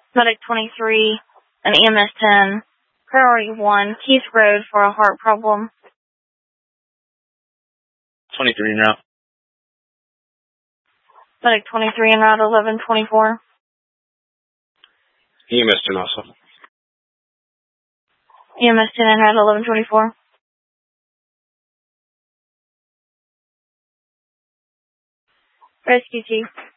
Medic 23 and EMS 10, Priority 1, Keith Road for a heart problem. 23 en route. Medic 23 en route 1124. EMS 10 also. EMS 10 en route 1124. Rescue Chief.